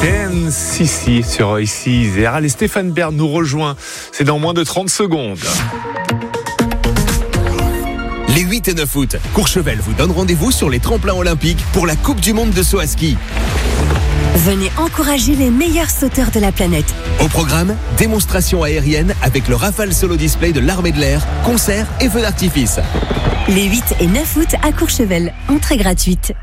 Dance ici sur Ici Isère. Allez, Stéphane Bern nous rejoint. C'est dans moins de 30 secondes. Les 8 et 9 août, Courchevel vous donne rendez-vous sur les tremplins olympiques pour la Coupe du Monde de saut à ski. Venez encourager les meilleurs sauteurs de la planète. Au programme, démonstration aérienne avec le Rafale Solo Display de l'Armée de l'Air, concerts et feux d'artifice. Les 8 et 9 août à Courchevel, entrée gratuite.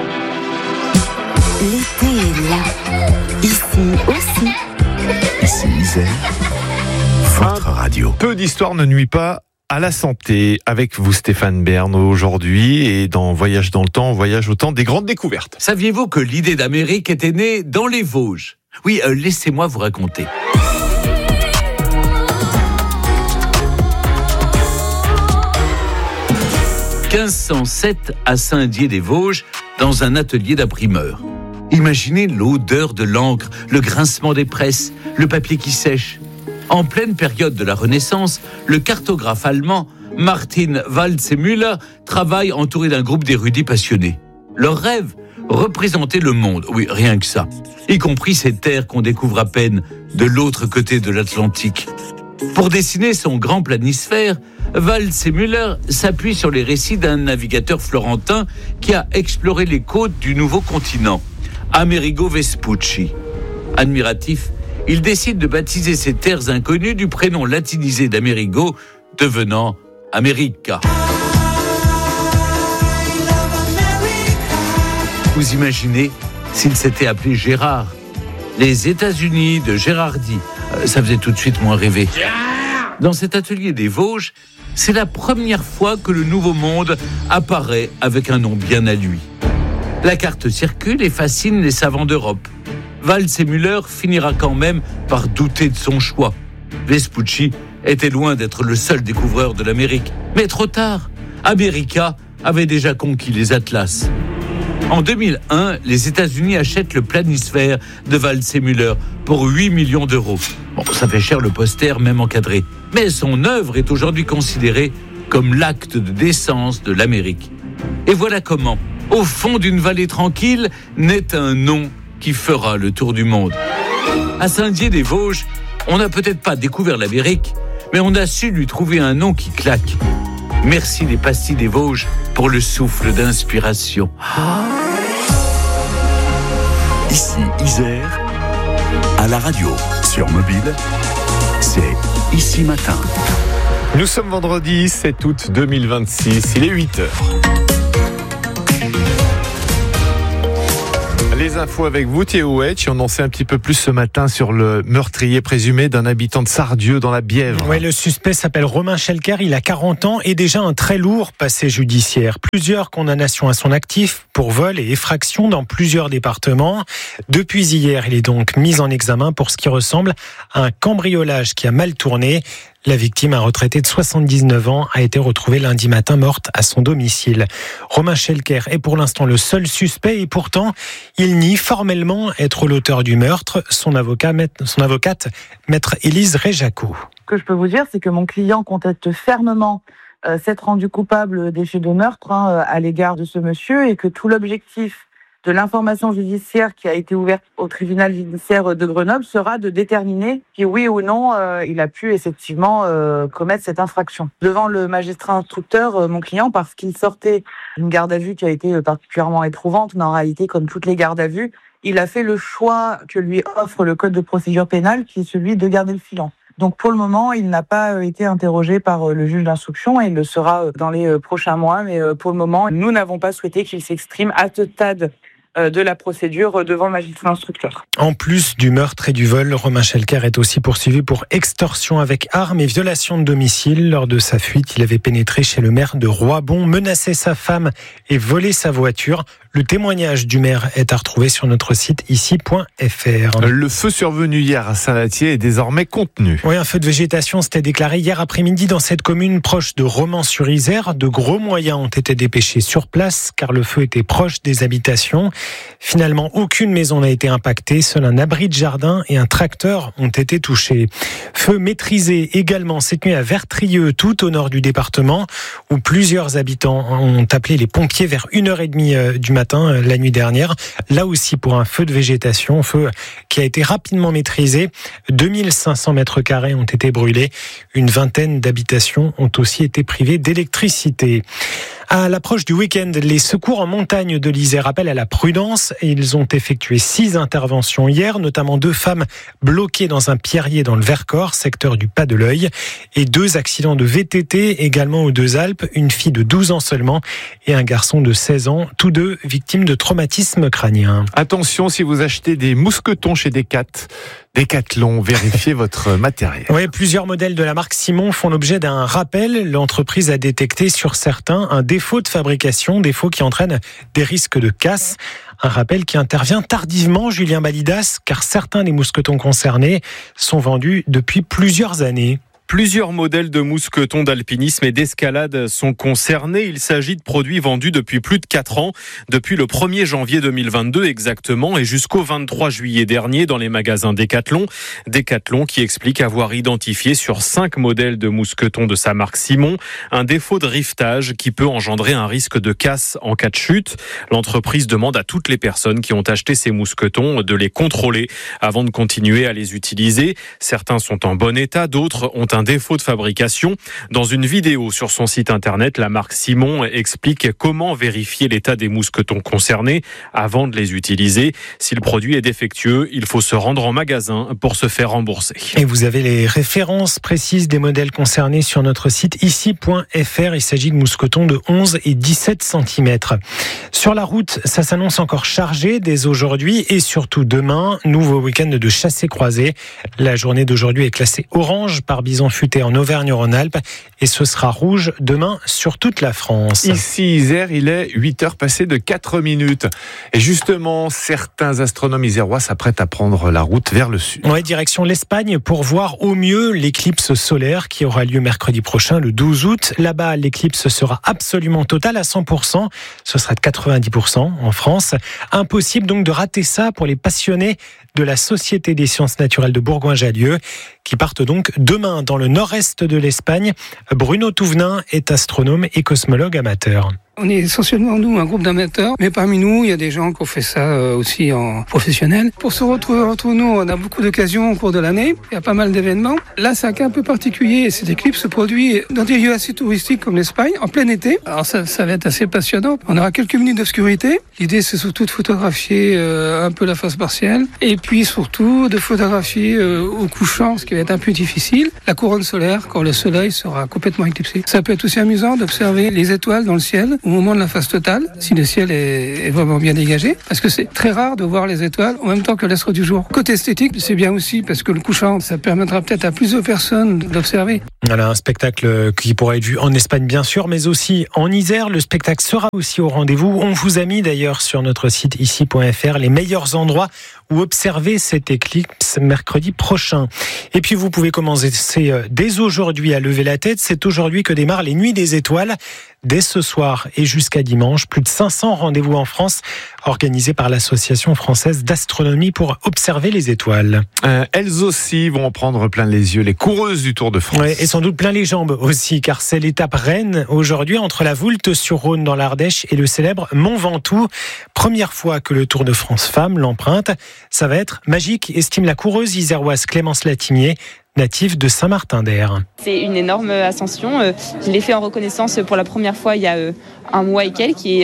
L'été est là. Ici aussi. Ici Isère, votre radio. Peu d'histoire ne nuit pas à la santé. Avec vous, Stéphane Bern, aujourd'hui, et dans Voyage dans le temps, on voyage au temps des grandes découvertes. Saviez-vous que l'idée d'Amérique était née dans les Vosges ? Oui, laissez-moi vous raconter. « 1507 à Saint-Dié-des-Vosges, dans un atelier d'imprimeur. Imaginez l'odeur de l'encre, le grincement des presses, le papier qui sèche. En pleine période de la Renaissance, le cartographe allemand Martin Waldseemüller travaille entouré d'un groupe d'érudits passionnés. Leur rêve, représenter le monde, oui, rien que ça, y compris ces terres qu'on découvre à peine de l'autre côté de l'Atlantique. Pour dessiner son grand planisphère, Waldseemüller s'appuie sur les récits d'un navigateur florentin qui a exploré les côtes du nouveau continent, Amerigo Vespucci. Admiratif, il décide de baptiser ces terres inconnues du prénom latinisé d'Amerigo, devenant America. Vous imaginez s'il s'était appelé Gérard ? Les États-Unis de Gérardi, ça faisait tout de suite moins rêver. Dans cet atelier des Vosges, c'est la première fois que le Nouveau Monde apparaît avec un nom bien à lui. La carte circule et fascine les savants d'Europe. Waldseemüller finira quand même par douter de son choix. Vespucci était loin d'être le seul découvreur de l'Amérique. Mais trop tard, America avait déjà conquis les Atlas. En 2001, les États-Unis achètent le planisphère de Waldseemüller pour 8 millions d'euros. Bon, ça fait cher le poster, même encadré. Mais son œuvre est aujourd'hui considérée comme l'acte de décence de l'Amérique. Et voilà comment, au fond d'une vallée tranquille, naît un nom qui fera le tour du monde. À Saint-Dié-des-Vosges, on n'a peut-être pas découvert l'Amérique, mais on a su lui trouver un nom qui claque. Merci les pastilles des Vosges pour le souffle d'inspiration. Ici Isère, à la radio, sur mobile, c'est Ici Matin. Nous sommes vendredi 7 août 2026, il est 8h. Les infos avec vous, Théo Hedge. On en sait un petit peu plus ce matin sur le meurtrier présumé d'un habitant de Sardieu dans la Bièvre. Oui, le suspect s'appelle Romain Schelker, il a 40 ans et déjà un très lourd passé judiciaire. Plusieurs condamnations à son actif pour vol et effraction dans plusieurs départements. Depuis hier, il est donc mis en examen pour ce qui ressemble à un cambriolage qui a mal tourné. La victime, un retraité de 79 ans, a été retrouvée lundi matin morte à son domicile. Romain Schelker est pour l'instant le seul suspect et pourtant, il nie formellement être l'auteur du meurtre. Son avocate, maître Élise Réjaco. Ce que je peux vous dire, c'est que mon client conteste fermement s'être rendu coupable des faits de meurtre à l'égard de ce monsieur et que tout l'objectif de l'information judiciaire qui a été ouverte au tribunal judiciaire de Grenoble sera de déterminer si oui ou non il a pu effectivement commettre cette infraction. Devant le magistrat instructeur, mon client, parce qu'il sortait d'une garde à vue qui a été particulièrement éprouvante, mais en réalité, comme toutes les gardes à vue, il a fait le choix que lui offre le code de procédure pénale, qui est celui de garder le silence. Donc pour le moment, il n'a pas été interrogé par le juge d'instruction et il le sera dans les prochains mois. Mais pour le moment, nous n'avons pas souhaité qu'il s'exprime à ce stade de la procédure devant le magistrat instructeur. En plus du meurtre et du vol, Romain Schelker est aussi poursuivi pour extorsion avec arme et violation de domicile. Lors de sa fuite, il avait pénétré chez le maire de Roibon, menacé sa femme et volé sa voiture. Le témoignage du maire est à retrouver sur notre site ici.fr. Le feu survenu hier à Saint-Lathier est désormais contenu. Oui, un feu de végétation s'était déclaré hier après-midi dans cette commune proche de Romans-sur-Isère. De gros moyens ont été dépêchés sur place car le feu était proche des habitations. Finalement, aucune maison n'a été impactée. Seul un abri de jardin et un tracteur ont été touchés. Feu maîtrisé également cette nuit à Vertrieux, tout au nord du département, où plusieurs habitants ont appelé les pompiers vers 1h30 du matin la nuit dernière. Là aussi pour un feu de végétation, feu qui a été rapidement maîtrisé. 2500 mètres carrés ont été brûlés. Une vingtaine d'habitations ont aussi été privées d'électricité. À l'approche du week-end, les secours en montagne de l'Isère appellent à la prudence. Ils ont effectué 6 interventions hier, notamment 2 femmes bloquées dans un pierrier dans le Vercors, secteur du Pas de l'Œil, et 2 accidents de VTT également aux Deux-Alpes, une fille de 12 ans seulement et un garçon de 16 ans, tous 2 victimes de traumatisme crânien. Attention, si vous achetez des mousquetons chez Decathlon, vérifiez votre matériel. Oui, plusieurs modèles de la marque Simon font l'objet d'un rappel. L'entreprise a détecté sur certains un défaut de fabrication, défaut qui entraîne des risques de casse. Un rappel qui intervient tardivement, Julien Balidas, car certains des mousquetons concernés sont vendus depuis plusieurs années. Plusieurs modèles de mousquetons d'alpinisme et d'escalade sont concernés. Il s'agit de produits vendus depuis plus de 4 ans, depuis le 1er janvier 2022 exactement et jusqu'au 23 juillet dernier dans les magasins Decathlon. Decathlon qui explique avoir identifié sur 5 modèles de mousquetons de sa marque Simon un défaut de riftage qui peut engendrer un risque de casse en cas de chute. L'entreprise demande à toutes les personnes qui ont acheté ces mousquetons de les contrôler avant de continuer à les utiliser. Certains sont en bon état, d'autres ont un défaut de fabrication. Dans une vidéo sur son site internet, la marque Simon explique comment vérifier l'état des mousquetons concernés avant de les utiliser. Si le produit est défectueux, il faut se rendre en magasin pour se faire rembourser. Et vous avez les références précises des modèles concernés sur notre site ici.fr. Il s'agit de mousquetons de 11 et 17 cm. Sur la route, ça s'annonce encore chargé dès aujourd'hui et surtout demain. Nouveau week-end de chassé-croisé. La journée d'aujourd'hui est classée orange par Bison Futé en Auvergne-Rhône-Alpes et ce sera rouge demain sur toute la France. Ici Isère, il est 8h passées de 4 minutes. Et justement, certains astronomes isérois s'apprêtent à prendre la route vers le sud. Ouais, direction l'Espagne pour voir au mieux l'éclipse solaire qui aura lieu mercredi prochain, le 12 août. Là-bas, l'éclipse sera absolument totale à 100%. Ce sera de 90% en France. Impossible donc de rater ça pour les passionnés de la Société des sciences naturelles de Bourgoin-Jallieu qui partent donc demain dans le nord-est de l'Espagne. Bruno Touvenin est astronome et cosmologue amateur. On est essentiellement, nous, un groupe d'amateurs, mais parmi nous, il y a des gens qui ont fait ça aussi en professionnel. Pour se retrouver entre nous, on a beaucoup d'occasions au cours de l'année. Il y a pas mal d'événements. Là, c'est un cas un peu particulier. Cette éclipse se produit dans des lieux assez touristiques comme l'Espagne, en plein été. Alors ça va être assez passionnant. On aura quelques minutes d'obscurité. L'idée, c'est surtout de photographier un peu la face partielle. Et puis surtout, de photographier au couchant, ce qui va être un peu difficile, la couronne solaire, quand le soleil sera complètement éclipsé. Ça peut être aussi amusant d'observer les étoiles dans le ciel au moment de la phase totale, si le ciel est vraiment bien dégagé, parce que c'est très rare de voir les étoiles en même temps que l'astre du jour. Côté esthétique, c'est bien aussi parce que le couchant, ça permettra peut-être à plus de personnes d'observer. Voilà, un spectacle qui pourra être vu en Espagne bien sûr, mais aussi en Isère. Le spectacle sera aussi au rendez-vous. On vous a mis d'ailleurs sur notre site ici.fr les meilleurs endroits où observer cette éclipse mercredi prochain. Et puis vous pouvez commencer dès aujourd'hui à lever la tête. C'est aujourd'hui que démarrent les Nuits des Étoiles. Dès ce soir et jusqu'à dimanche, plus de 500 rendez-vous en France organisés par l'Association française d'astronomie pour observer les étoiles. Elles aussi vont en prendre plein les yeux, les coureuses du Tour de France. Ouais, et sans doute plein les jambes aussi, car c'est l'étape reine aujourd'hui entre la Voulte-sur-Rhône dans l'Ardèche et le célèbre Mont Ventoux. Première fois que le Tour de France Femmes l'emprunte. Ça va être magique, estime la coureuse iséroise Clémence Latimier, native de Saint-Martin-d'Air. C'est une énorme ascension. Je l'ai fait en reconnaissance pour la première fois il y a un mois et quelques. Et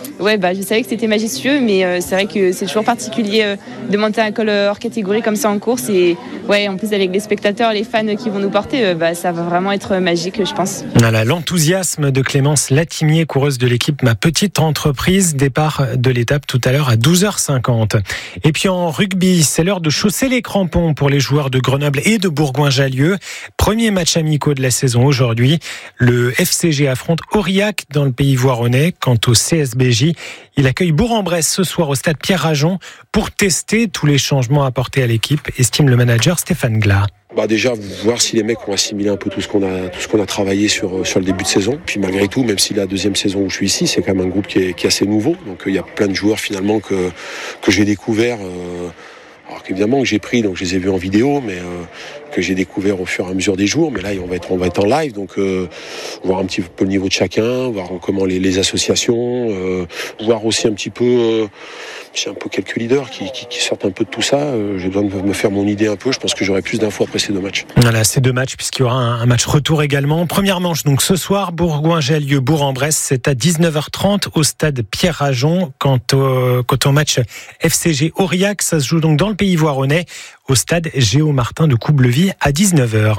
je savais que c'était majestueux, mais c'est vrai que c'est toujours particulier de monter un col hors catégorie comme ça en course. Et en plus avec les spectateurs, les fans qui vont nous porter, ça va vraiment être magique, je pense. Voilà, l'enthousiasme de Clémence Latimier, coureuse de l'équipe Ma Petite Entreprise. Départ de l'étape tout à l'heure à 12h50. Et puis en rugby, c'est l'heure de chausser les crampons pour les joueurs de Grenoble et de Bourgoin Bourgoin-Jallieu. Premier match amicaux de la saison aujourd'hui. Le FCG affronte Aurillac dans le pays voironnais. Quant au CSBJ, il accueille Bourg-en-Bresse ce soir au stade Pierre-Rajon pour tester tous les changements apportés à l'équipe, estime le manager Stéphane Glas. Déjà voir si les mecs ont assimilé un peu tout ce qu'on a travaillé sur le début de saison. Puis malgré tout, même si la deuxième saison où je suis ici, c'est quand même un groupe qui est assez nouveau. Donc il y a plein de joueurs finalement que j'ai découvert. Alors qu'évidemment que j'ai pris, donc je les ai vus en vidéo, mais que j'ai découvert au fur et à mesure des jours. Mais là, on va être en live, donc voir un petit peu le niveau de chacun, voir comment les associations, voir aussi un petit peu, j'ai un peu quelques leaders qui sortent un peu de tout ça. J'ai besoin de me faire mon idée un peu. Je pense que j'aurai plus d'infos après ces 2 matchs. Voilà, ces 2 matchs, puisqu'il y aura un match retour également. Première manche, donc ce soir, Bourgoin-Jallieu, Bourg-en-Bresse, c'est à 19h30 au stade Pierre-Rajon. Quant au match FCG Aurillac, ça se joue donc dans le pays voironnais au stade Géo Martin de Coublevis à 19h.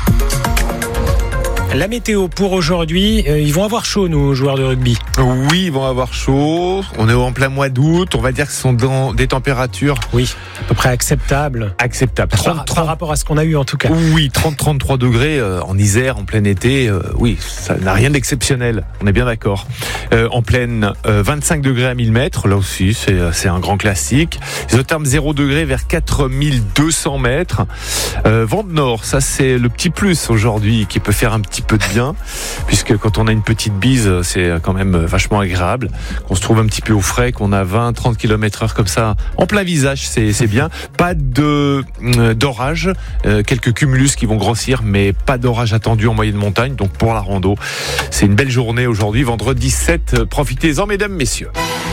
La météo pour aujourd'hui, ils vont avoir chaud, nos joueurs de rugby. Oui, ils vont avoir chaud. On est en plein mois d'août. On va dire que ce sont dans des températures... Oui, à peu près acceptables. Par rapport à ce qu'on a eu en tout cas. Oui, 30-33 degrés en Isère, en plein été. Oui, ça n'a rien d'exceptionnel. On est bien d'accord. En pleine, 25 degrés à 1000 mètres. Là aussi, c'est un grand classique. Isotherme 0 degrés vers 4200 mètres. Vent de nord, ça c'est le petit plus aujourd'hui qui peut faire un petit peu de bien, puisque quand on a une petite bise, c'est quand même vachement agréable, qu'on se trouve un petit peu au frais, qu'on a 20-30 km/h comme ça en plein visage, c'est bien. Pas d'orage, quelques cumulus qui vont grossir, mais pas d'orage attendu en moyenne montagne, donc pour la rando, c'est une belle journée aujourd'hui, vendredi 7, profitez-en mesdames, messieurs.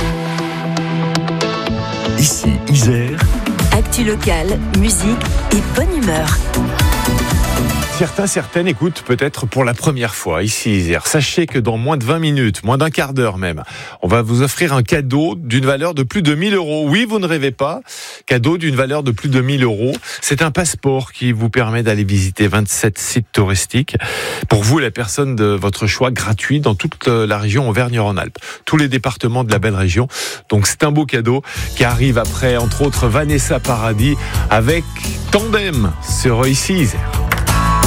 Ici Isère. Actu locale, musique et bonne humeur. Certaines écoutent peut-être pour la première fois ici Isère. Sachez que dans moins de 20 minutes, moins d'un quart d'heure même, on va vous offrir un cadeau d'une valeur de plus de 1000 €. Oui, vous ne rêvez pas. Cadeau d'une valeur de plus de 1000 €. C'est un passeport qui vous permet d'aller visiter 27 sites touristiques. Pour vous, la personne de votre choix, gratuit dans toute la région Auvergne-Rhône-Alpes. Tous les départements de la belle région. Donc c'est un beau cadeau qui arrive après, entre autres, Vanessa Paradis avec Tandem sur ici Isère.